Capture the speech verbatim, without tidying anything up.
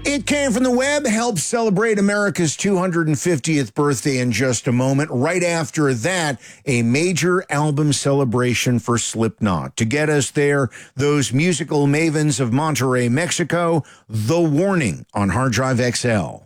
It Came From The Web helps celebrate America's two hundred fiftieth birthday in just a moment. Right after that, a major album celebration for Slipknot. To get us there, those musical mavens of Monterrey, Mexico, The Warning on Hard Drive X L.